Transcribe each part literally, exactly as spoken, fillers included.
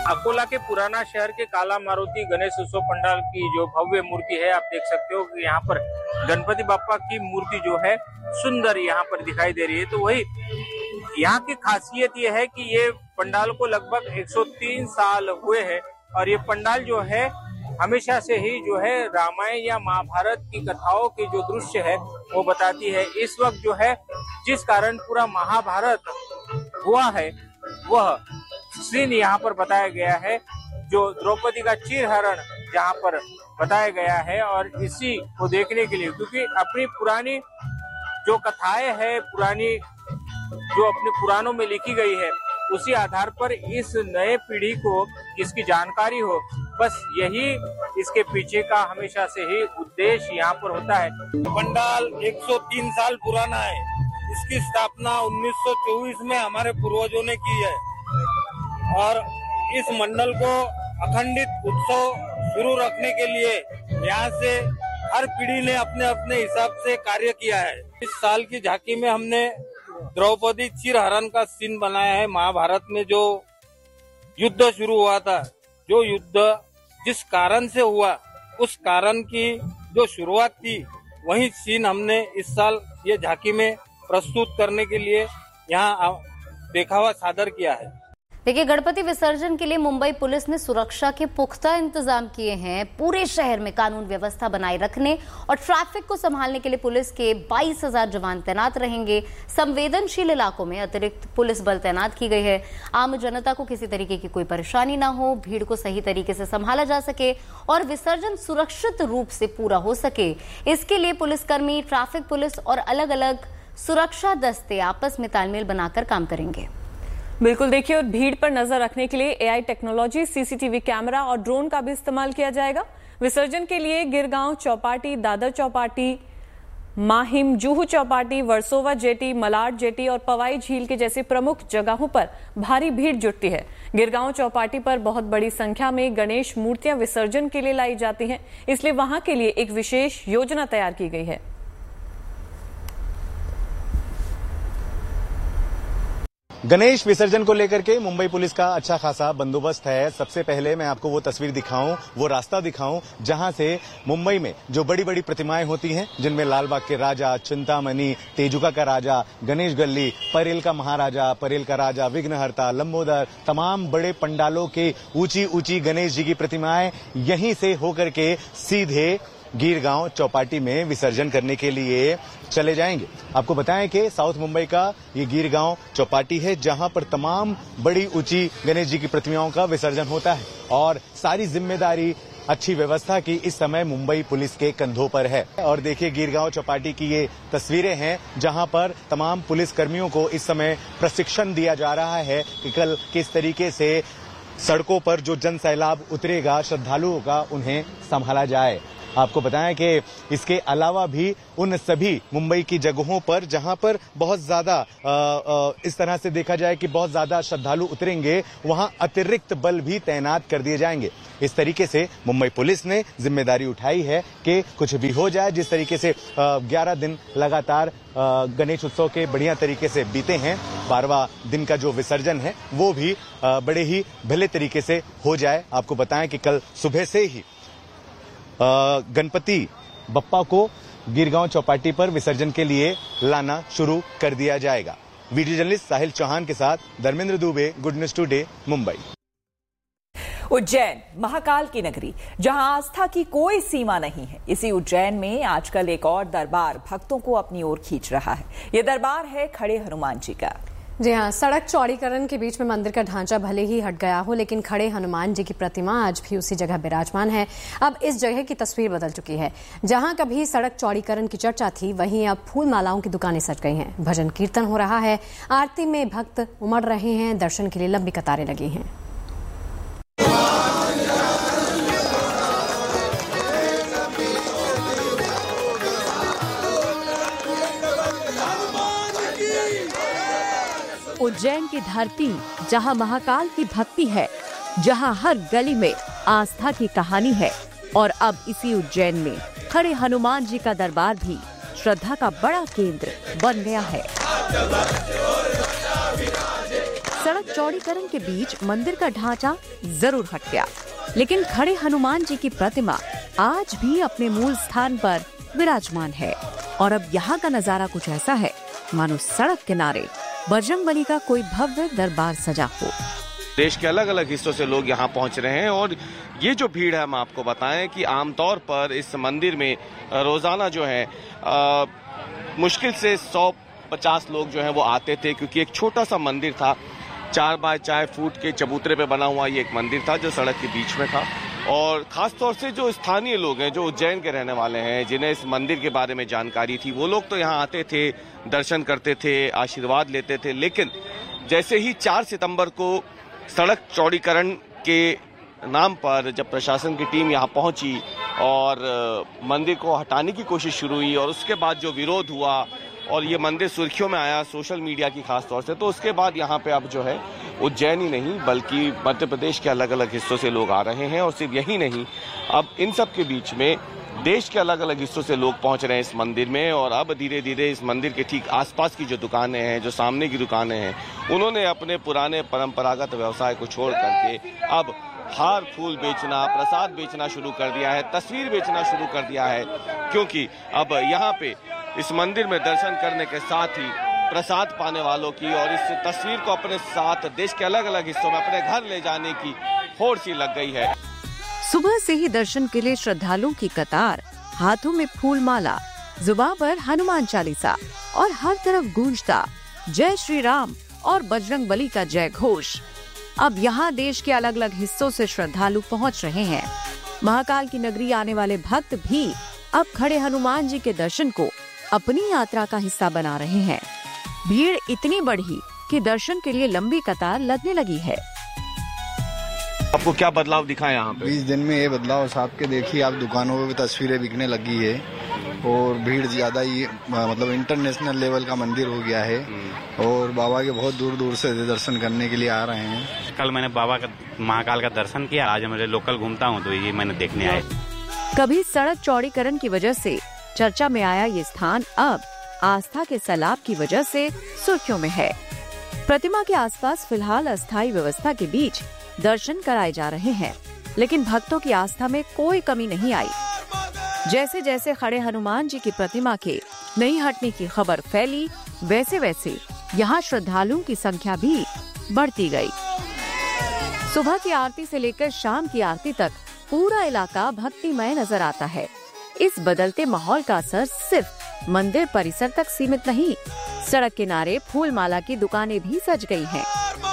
अकोला के पुराना शहर के काला मारुति गणेश उत्सव पंडाल की जो भव्य मूर्ति है, आप देख सकते हो कि यहाँ पर गणपति बाप्पा की मूर्ति जो है सुंदर यहाँ पर दिखाई दे रही है। तो वही यहाँ की खासियत ये है कि ये पंडाल को लगभग एक सौ तीन साल हुए हैं और ये पंडाल जो है हमेशा से ही जो है रामायण या महाभारत की कथाओं की जो दृश्य है वो बताती है। इस वक्त जो है जिस कारण पूरा महाभारत हुआ है वह सीन यहाँ पर बताया गया है, जो द्रौपदी का चीरहरण जहाँ पर बताया गया है। और इसी को देखने के लिए, क्योंकि अपनी पुरानी जो कथाएं है, पुरानी जो अपने पुराणों में लिखी गई है, उसी आधार पर इस नए पीढ़ी को इसकी जानकारी हो, बस यही इसके पीछे का हमेशा से ही उद्देश्य यहाँ पर होता है। पंडाल एक सौ तीन साल पुराना है। इसकी स्थापना उन्नीस सौ चौबीस में हमारे पूर्वजों ने की है और इस मंडल को अखंडित उत्सव शुरू रखने के लिए यहाँ से हर पीढ़ी ने अपने अपने हिसाब से कार्य किया है। इस साल की झांकी में हमने द्रौपदी चीरहरण का सीन बनाया है। महाभारत में जो युद्ध शुरू हुआ था, जो युद्ध जिस कारण से हुआ, उस कारण की जो शुरुआत थी, वही सीन हमने इस साल ये झांकी में प्रस्तुत करने के लिए यहाँ दिखावा सादर किया है। देखिए, गणपति विसर्जन के लिए मुंबई पुलिस ने सुरक्षा के पुख्ता इंतजाम किए हैं। पूरे शहर में कानून व्यवस्था बनाए रखने और ट्रैफिक को संभालने के लिए पुलिस के बाईस हजार जवान तैनात रहेंगे। संवेदनशील इलाकों में अतिरिक्त पुलिस बल तैनात की गई है। आम जनता को किसी तरीके की कोई परेशानी ना हो, भीड़ को सही तरीके से संभाला जा सके और विसर्जन सुरक्षित रूप से पूरा हो सके, इसके लिए पुलिसकर्मी, ट्रैफिक पुलिस और अलग अलग सुरक्षा दस्ते आपस में तालमेल बनाकर काम करेंगे। बिल्कुल, देखिए, और भीड़ पर नजर रखने के लिए एआई टेक्नोलॉजी, सीसीटीवी कैमरा और ड्रोन का भी इस्तेमाल किया जाएगा। विसर्जन के लिए गिरगांव चौपाटी, दादर चौपाटी, माहिम, जुहू चौपाटी, वर्सोवा जेटी, मलाड जेटी और पवाई झील के जैसे प्रमुख जगहों पर भारी भीड़ जुटती है। गिरगांव चौपाटी पर बहुत बड़ी संख्या में गणेश मूर्तियां विसर्जन के लिए लाई जाती हैं, इसलिए वहां के लिए एक विशेष योजना तैयार की गई है। गणेश विसर्जन को लेकर के मुंबई पुलिस का अच्छा खासा बंदोबस्त है। सबसे पहले मैं आपको वो तस्वीर दिखाऊं, वो रास्ता दिखाऊं जहां से मुंबई में जो बड़ी बड़ी प्रतिमाएं होती हैं, जिनमें लालबाग के राजा, चिंतामणि, तेजुका का राजा, गणेश गल्ली, परेल का महाराजा, परेल का राजा, विघ्नहर्ता, लंबोदर, तमाम बड़े पंडालों के ऊंची ऊंची गणेश जी की प्रतिमाएं यहीं से होकर के सीधे गिरगांव चौपाटी में विसर्जन करने के लिए चले जाएंगे। आपको बताएं कि साउथ मुंबई का ये गिरगांव चौपाटी है, जहां पर तमाम बड़ी ऊंची गणेश जी की प्रतिमाओं का विसर्जन होता है और सारी जिम्मेदारी, अच्छी व्यवस्था की इस समय मुंबई पुलिस के कंधों पर है। और देखिए, गिरगांव चौपाटी की ये तस्वीरें हैं जहां पर तमाम पुलिस कर्मियों को इस समय प्रशिक्षण दिया जा रहा है कि कल किस तरीके से सड़कों पर जो जन सैलाब उतरेगा, श्रद्धालुओं का, उन्हें संभाला जाए। आपको बताएं कि इसके अलावा भी उन सभी मुंबई की जगहों पर जहां पर बहुत ज्यादा इस तरह से देखा जाए कि बहुत ज्यादा श्रद्धालु उतरेंगे, वहां अतिरिक्त बल भी तैनात कर दिए जाएंगे। इस तरीके से मुंबई पुलिस ने जिम्मेदारी उठाई है कि कुछ भी हो जाए। जिस तरीके से ग्यारह दिन लगातार गणेश उत्सव के बढ़िया तरीके से बीते हैं, बारहवां दिन का जो विसर्जन है वो भी बड़े ही भले तरीके से हो जाए। आपको बताएं कि कल सुबह से ही गणपति बप्पा को गिरगांव चौपाटी पर विसर्जन के लिए लाना शुरू कर दिया जाएगा। वीडियो जर्नलिस्ट साहिल चौहान के साथ Dharmendra Dubey, good news today, Mumbai. Ujjain, Mahakal की नगरी, जहां आस्था की कोई सीमा नहीं है, इसी उज्जैन में आजकल एक और दरबार भक्तों को अपनी ओर खींच रहा है। ये दरबार है खड़े हनुमान जी का। जी हाँ, सड़क चौड़ीकरण के बीच में मंदिर का ढांचा भले ही हट गया हो, लेकिन खड़े हनुमान जी की प्रतिमा आज भी उसी जगह विराजमान है। अब इस जगह की तस्वीर बदल चुकी है। जहां कभी सड़क चौड़ीकरण की चर्चा थी, वहीं अब फूल मालाओं की दुकानें सज गई हैं। भजन कीर्तन हो रहा है, आरती में भक्त उमड़ रहे हैं, दर्शन के लिए लंबी कतारें लगी हैं। उज्जैन की धरती, जहां महाकाल की भक्ति है, जहां हर गली में आस्था की कहानी है, और अब इसी उज्जैन में खड़े हनुमान जी का दरबार भी श्रद्धा का बड़ा केंद्र बन गया है। सड़क चौड़ीकरण के बीच मंदिर का ढांचा जरूर हट गया, लेकिन खड़े हनुमान जी की प्रतिमा आज भी अपने मूल स्थान पर विराजमान है। और अब यहाँ का नजारा कुछ ऐसा है मानो सड़क किनारे बजरंगबली का कोई भव्य दरबार सजा हो। देश के अलग अलग हिस्सों से लोग यहाँ पहुँच रहे हैं और ये जो भीड़ है, हम आपको बताएं कि आमतौर पर इस मंदिर में रोजाना जो है आ, मुश्किल से सौ पचास लोग जो है वो आते थे, क्योंकि एक छोटा सा मंदिर था, चार बाय चार फुट के चबूतरे पे बना हुआ ये एक मंदिर था जो सड़क के बीच में था। और खासतौर से जो स्थानीय लोग हैं, जो उज्जैन के रहने वाले हैं, जिन्हें इस मंदिर के बारे में जानकारी थी, वो लोग तो यहाँ आते थे, दर्शन करते थे, आशीर्वाद लेते थे। लेकिन जैसे ही चार सितंबर को सड़क चौड़ीकरण के नाम पर जब प्रशासन की टीम यहाँ पहुंची और मंदिर को हटाने की कोशिश शुरू हुई और उसके बाद जो विरोध हुआ और ये मंदिर सुर्खियों में आया सोशल मीडिया की खास तौर से, तो उसके बाद यहाँ पे अब जो है उज्जैन ही नहीं बल्कि मध्य प्रदेश के अलग अलग हिस्सों से लोग आ रहे हैं। और सिर्फ यही नहीं, अब इन सब के बीच में देश के अलग अलग हिस्सों से लोग पहुंच रहे हैं इस मंदिर में। और अब धीरे धीरे इस मंदिर के ठीक आसपास की जो दुकानें हैं, जो सामने की दुकानें हैं, उन्होंने अपने पुराने परंपरागत व्यवसाय को छोड़ करके अब हार फूल बेचना, प्रसाद बेचना शुरू कर दिया है, तस्वीर बेचना शुरू कर दिया है। क्योंकि अब यहाँ पे इस मंदिर में दर्शन करने के साथ ही प्रसाद पाने वालों की और इस तस्वीर को अपने साथ देश के अलग अलग हिस्सों में अपने घर ले जाने की होड़ सी लग गई है। सुबह से ही दर्शन के लिए श्रद्धालुओं की कतार, हाथों में फूल माला, जुबान पर हनुमान चालीसा और हर तरफ गूंजता जय श्री राम और बजरंग बली का जय घोष। अब यहाँ देश के अलग अलग हिस्सों से श्रद्धालु पहुँच रहे हैं। महाकाल की नगरी आने वाले भक्त भी अब खड़े हनुमान जी के दर्शन को अपनी यात्रा का हिस्सा बना रहे हैं। भीड़ इतनी बढ़ी कि दर्शन के लिए लंबी कतार लगने लगी है। आपको क्या बदलाव दिखा है यहाँ पे? बीस दिन में ये बदलाव साहब के देखिए, आप दुकानों पे भी तस्वीरें बिकने लगी है और भीड़ ज्यादा ही, मतलब इंटरनेशनल लेवल का मंदिर हो गया है और बाबा के बहुत दूर दूर से दर्शन करने के लिए आ रहे हैं। कल मैंने बाबा का महाकाल का दर्शन किया, आज मैं लोकल घूमता हूँ तो ये मैंने देखने आए। कभी सड़क चौड़ीकरण की वजह से चर्चा में आया ये स्थान अब आस्था के सैलाब की वजह से सुर्खियों में है। प्रतिमा के आसपास फिलहाल अस्थायी व्यवस्था के बीच दर्शन कराए जा रहे हैं, लेकिन भक्तों की आस्था में कोई कमी नहीं आई। जैसे जैसे खड़े हनुमान जी की प्रतिमा के नहीं हटने की खबर फैली, वैसे वैसे यहाँ श्रद्धालुओं की संख्या भी बढ़ती गई। सुबह की आरती से लेकर शाम की आरती तक पूरा इलाका भक्तिमय नजर आता है। इस बदलते माहौल का असर सिर्फ मंदिर परिसर तक सीमित नहीं, सड़क किनारे फूल माला की दुकानें भी सज गई हैं।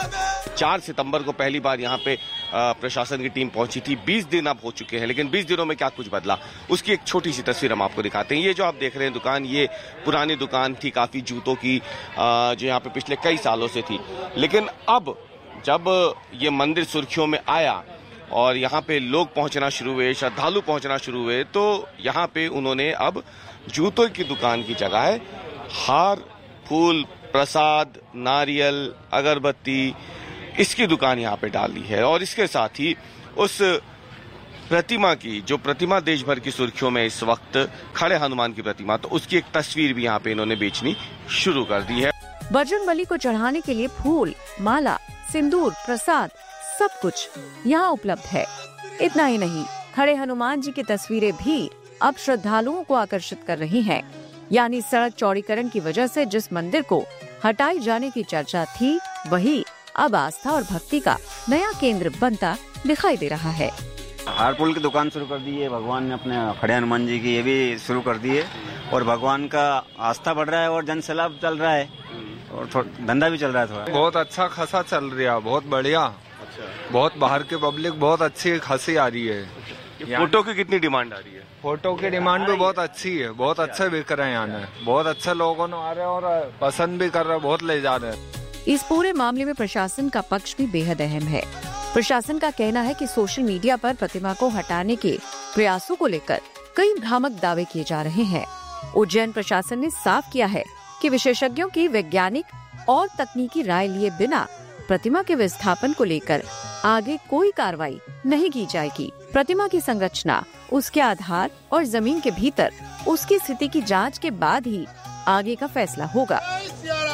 चार सितंबर को पहली बार यहाँ पे प्रशासन की टीम पहुंची थी। बीस दिन अब हो चुके हैं, लेकिन बीस दिनों में क्या कुछ बदला, उसकी एक छोटी सी तस्वीर हम आपको दिखाते हैं। ये जो आप देख रहे हैं दुकान, ये पुरानी दुकान थी काफी जूतों की, जो यहाँ पे पिछले कई सालों से थी। लेकिन अब जब ये मंदिर सुर्खियों में आया और यहाँ पे लोग पहुंचना शुरू हुए, श्रद्धालु पहुंचना शुरू हुए, तो यहाँ पे उन्होंने अब जूतों की दुकान की जगह हार, फूल, प्रसाद, नारियल, अगरबत्ती, इसकी दुकान यहाँ पे डाल दी है। और इसके साथ ही उस प्रतिमा की, जो प्रतिमा देश भर की सुर्खियों में इस वक्त खड़े हनुमान की प्रतिमा, तो उसकी एक तस्वीर भी यहाँ पे इन्होंने बेचनी शुरू कर दी है। बजरंगबली को चढ़ाने के लिए फूल, माला, सिंदूर, प्रसाद सब कुछ यहाँ उपलब्ध है। इतना ही नहीं, खड़े हनुमान जी की तस्वीरें भी अब श्रद्धालुओं को आकर्षित कर रही हैं। यानी सड़क चौड़ीकरण की वजह से जिस मंदिर को हटाई जाने की चर्चा थी, वही अब आस्था और भक्ति का नया केंद्र बनता दिखाई दे रहा है। हार फूल की दुकान शुरू कर दी है भगवान ने, अपने खड़े हनुमान जी की, ये भी शुरू कर दी है और भगवान का आस्था बढ़ रहा है और जन सैलाब चल रहा है और धंधा भी चल रहा है थोड़ा। बहुत अच्छा खासा चल रहा है, बहुत बढ़िया। अच्छा। बहुत बाहर की पब्लिक बहुत अच्छी खासी आ रही है। फोटो की कितनी डिमांड आ रही है? फोटो की डिमांड भी बहुत अच्छी है, बहुत अच्छे बिक रहे हैं यहाँ, बहुत अच्छे लोगों ने आ रहे हैं और पसंद भी कर रहे हैं, बहुत ले जा रहे हैं। इस पूरे मामले में प्रशासन का पक्ष भी बेहद अहम है। प्रशासन का कहना है कि सोशल मीडिया पर प्रतिमा को हटाने के प्रयासों को लेकर कई भ्रामक दावे किए जा रहे हैं। उज्जैन प्रशासन ने साफ किया है कि विशेषज्ञों की वैज्ञानिक और तकनीकी राय लिए बिना प्रतिमा के विस्थापन को लेकर आगे कोई कार्रवाई नहीं की जाएगी। प्रतिमा की संरचना, उसके आधार और जमीन के भीतर उसकी स्थिति की जांच के बाद ही आगे का फैसला होगा।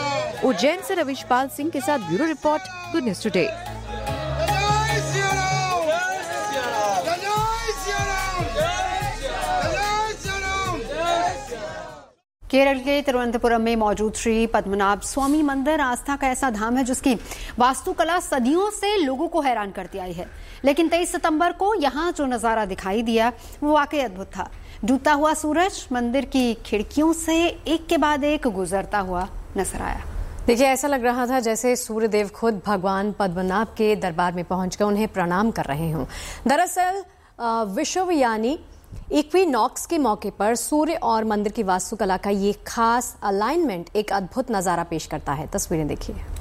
उज्जैन से रविशपाल सिंह के साथ bureau report, good news today. Kerala के तिरुवनंतपुरम में मौजूद श्री पद्मनाभ स्वामी मंदिर आस्था का ऐसा धाम है जिसकी वास्तुकला सदियों से लोगों को हैरान करती आई है, लेकिन तेईस सितंबर को यहाँ जो नजारा दिखाई दिया वो वाकई अद्भुत था। डूबता हुआ सूरज मंदिर की खिड़कियों से एक के बाद एक गुजरता हुआ नजर आया। देखिए, ऐसा लग रहा था जैसे सूर्यदेव खुद भगवान पद्मनाभ के दरबार में पहुंचकर उन्हें प्रणाम कर रहे हों। दरअसल विषुवयानी इक्विनॉक्स के मौके पर सूर्य और मंदिर की वास्तुकला का ये खास अलाइनमेंट एक अद्भुत नजारा पेश करता है। तस्वीरें देखिए।